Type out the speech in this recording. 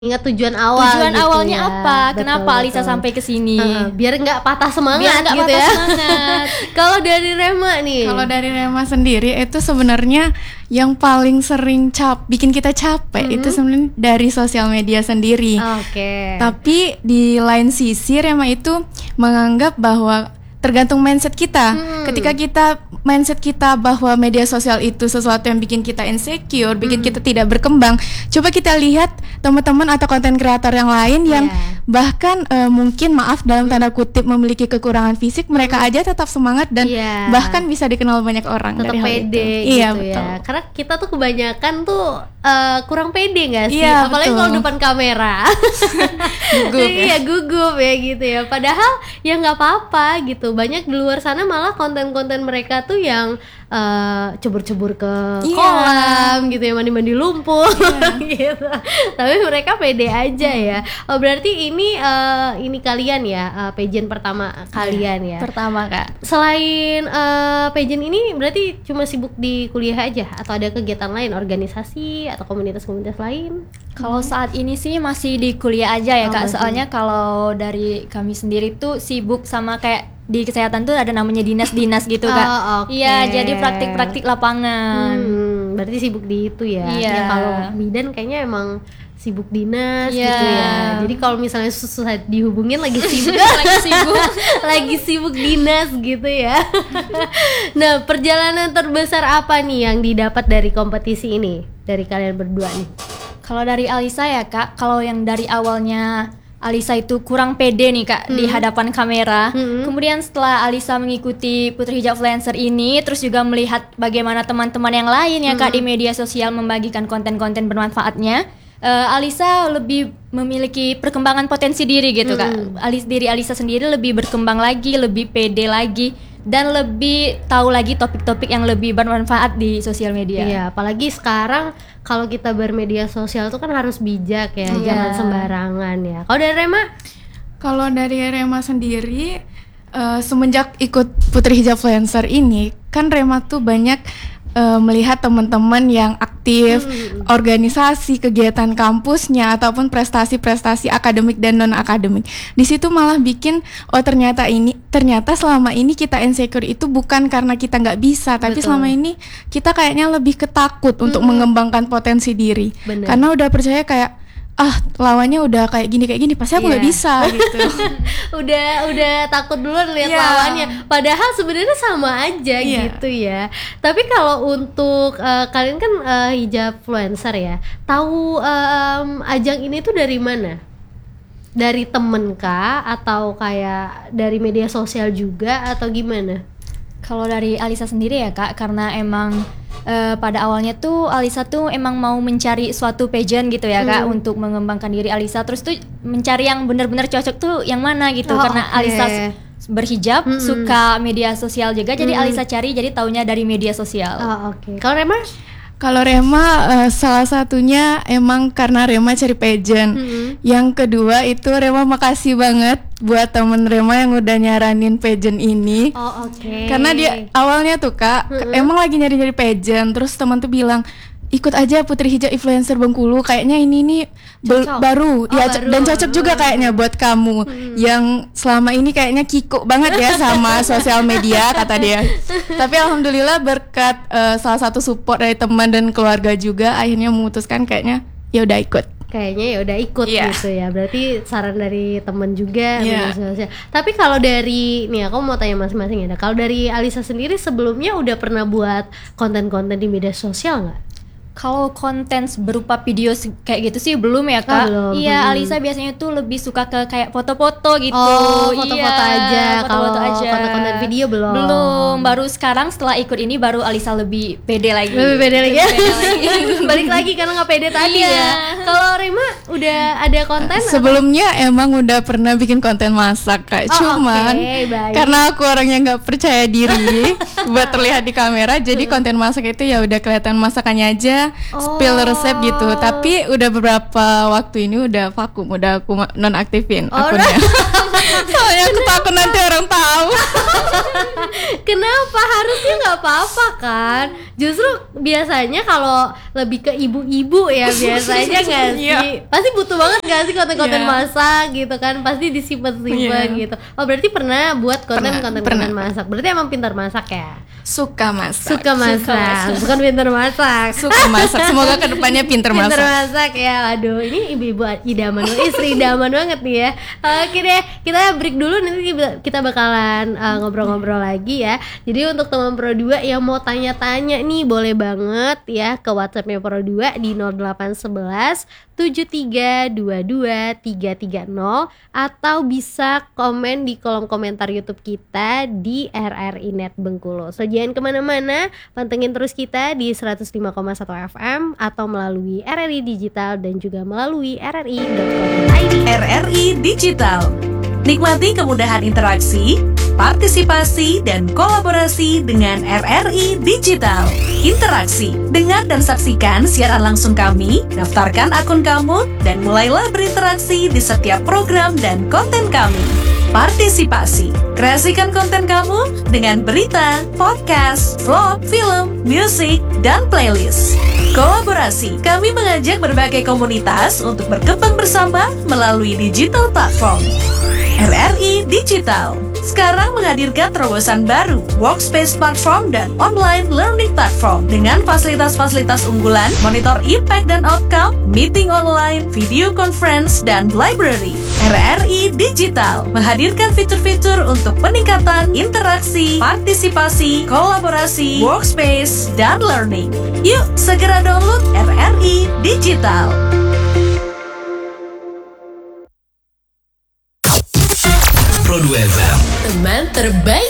Ingat tujuan awal Tujuan gitu awalnya ya. apa? Kenapa Betul, Alisa betul. sampai ke sini? Biar nggak patah semangat Biar nggak gitu patah ya. semangat. Kalau dari Rema nih. Kalau dari Rema sendiri itu sebenarnya yang paling sering bikin kita capek itu sebenarnya dari sosial media sendiri. Oke. Tapi di lain sisi Rema itu menganggap bahwa tergantung mindset kita. Ketika mindset kita bahwa media sosial itu sesuatu yang bikin kita insecure, bikin kita tidak berkembang. Coba kita lihat teman-teman atau konten kreator yang lain yang bahkan mungkin maaf dalam tanda kutip memiliki kekurangan fisik, mereka aja tetap semangat dan bahkan bisa dikenal banyak orang tetap dari hal pede itu. Iya, gitu betul. ya. Karena kita tuh kebanyakan tuh kurang pede nggak sih? Iya, Apalagi betul. kalau depan kamera. Gugup ya. Iya, gugup ya gitu ya. Padahal ya nggak apa-apa gitu. Banyak di luar sana malah konten-konten mereka tuh yang cebur-cebur ke kolam gitu ya, mandi-mandi lumpur gitu. Tapi mereka pede aja ya. Oh, berarti ini kalian ya, pageant pertama kalian ya. Pertama Kak. Selain pageant ini berarti cuma sibuk di kuliah aja atau ada kegiatan lain, organisasi atau komunitas-komunitas lain? Kalau saat ini sih masih di kuliah aja ya Kak. masih. Soalnya kalau dari kami sendiri tuh sibuk sama kayak di kesehatan tuh ada namanya dinas-dinas gitu Kak. Oke. Iya, jadi praktik-praktik lapangan. Berarti sibuk di itu ya. Iya. Ya, kalau bidan kayaknya emang sibuk dinas Iya. gitu ya. Jadi kalau misalnya susah dihubungin lagi sibuk lagi sibuk dinas gitu ya. Nah, perjalanan terbesar apa nih yang didapat dari kompetisi ini dari kalian berdua nih? Kalau dari Alisa ya Kak, kalau yang dari awalnya Alisa itu kurang pede nih Kak di hadapan kamera. Kemudian setelah Alisa mengikuti Putri Hijab Influencer ini, terus juga melihat bagaimana teman-teman yang lain ya Kak di media sosial membagikan konten-konten bermanfaatnya, Alisa lebih memiliki perkembangan potensi diri gitu Kak. Diri Alisa sendiri lebih berkembang lagi, lebih pede lagi, dan lebih tahu lagi topik-topik yang lebih bermanfaat di sosial media. Iya, apalagi sekarang kalau kita bermedia sosial tuh kan harus bijak ya, jangan sembarangan ya. Kalau dari Rema? Kalau dari Rema sendiri, semenjak ikut Putri Hijab Influencer ini, kan Rema tuh banyak melihat teman-teman yang aktif, organisasi, kegiatan kampusnya ataupun prestasi-prestasi akademik dan non akademik. Di situ malah bikin ternyata selama ini kita insecure itu bukan karena kita nggak bisa, tapi selama ini kita kayaknya lebih ketakut untuk mengembangkan potensi diri. Bener. Karena udah percaya kayak lawannya udah kayak gini pasti aku nggak bisa gitu. udah takut duluan lihat Iya. lawannya, padahal sebenarnya sama aja gitu ya. Tapi kalau untuk kalian kan hijab influencer ya, tahu ajang ini tuh dari mana? Dari temen kah atau kayak dari media sosial juga atau gimana? Kalau dari Alisa sendiri ya Kak, karena emang pada awalnya tuh Alisa tuh emang mau mencari suatu pageant gitu ya Kak, untuk mengembangkan diri Alisa. Terus tuh mencari yang benar-benar cocok tuh yang mana gitu, karena Alisa berhijab, suka media sosial juga, jadi Alisa cari, jadi taunya dari media sosial. Oke. Kalau Rema? Kalau Rema salah satunya emang karena Rema cari pageant. Yang kedua itu Rema makasih banget buat temen Rema yang udah nyaranin pageant ini. Oke. Karena dia awalnya tuh Kak emang lagi nyari-nyari pageant, terus teman tuh bilang ikut aja Putri Hijab Influencer Bengkulu, kayaknya ini nih baru ya, baru. dan cocok juga kayaknya buat kamu yang selama ini kayaknya kikuk banget ya sama sosial media kata dia. Tapi alhamdulillah berkat salah satu support dari teman dan keluarga juga akhirnya memutuskan kayaknya ya udah ikut. Kayaknya ya udah ikut gitu ya. Berarti saran dari teman juga. Iya. media sosial. Tapi kalau dari nih aku mau tanya masing-masing ya. Kalau dari Alisa sendiri sebelumnya udah pernah buat konten-konten di media sosial nggak? Kalau konten berupa video kayak gitu sih belum ya Kak. Belum. Iya, Alisa biasanya tuh lebih suka ke kayak foto-foto gitu. Foto-foto Iya, aja. foto-foto Kalau aja. konten-konten video belum. Belum, baru sekarang setelah ikut ini baru Alisa lebih pede lagi. Lebih pede lagi. Pede lagi. Balik lagi karena nggak pede tadi Iya. ya. Kalau Rema udah ada konten? Sebelumnya emang udah pernah bikin konten masak Kak, cuman baik. karena aku orangnya nggak percaya diri buat terlihat di kamera, jadi konten masak itu ya udah kelihatan masakannya aja, dia spill resep gitu. Tapi udah beberapa waktu ini udah vakum, udah aku nonaktifin akunnya. Soalnya aku takut nanti orang tahu. Kenapa? Harusnya nggak apa-apa kan? Justru biasanya kalau lebih ke ibu-ibu ya biasanya nggak sih? Pasti butuh banget nggak sih konten-konten masak gitu kan? Pasti disimpan-simpan gitu. Oh berarti pernah buat konten-konten masak. Berarti emang pintar masak ya? Suka masak. Bukan pintar masak. Suka masak. Semoga kedepannya pintar masak. Pintar masak ya. Aduh, ini ibu-ibu idaman, istri idaman banget nih ya. Oke deh, kita break dulu, nanti kita bakalan ngobrol-ngobrol lagi ya. Jadi untuk teman Pro 2 yang mau tanya-tanya nih boleh banget ya ke WhatsApp-nya Pro 2 di 0811 7322 330 atau bisa komen di kolom komentar YouTube kita di RRI Net Bengkulu. So jangan kemana-mana, pantengin terus kita di 105,1 FM atau melalui RRI Digital dan juga melalui rri.com.id. RRI Digital. Nikmati kemudahan interaksi, partisipasi, dan kolaborasi dengan RRI Digital. Interaksi, dengar dan saksikan siaran langsung kami, daftarkan akun kamu, dan mulailah berinteraksi di setiap program dan konten kami. Partisipasi, kreasikan konten kamu dengan berita, podcast, vlog, film, musik, dan playlist. Kolaborasi, kami mengajak berbagai komunitas untuk berkembang bersama melalui digital platform. RRI Digital sekarang menghadirkan terobosan baru, workspace platform dan online learning platform dengan fasilitas-fasilitas unggulan, monitor impact dan outcome, meeting online, video conference, dan library. RRI Digital menghadirkan fitur-fitur untuk peningkatan interaksi, partisipasi, kolaborasi, workspace, dan learning. Yuk, segera download RRI Digital. Pro 2 FM, teman terbaik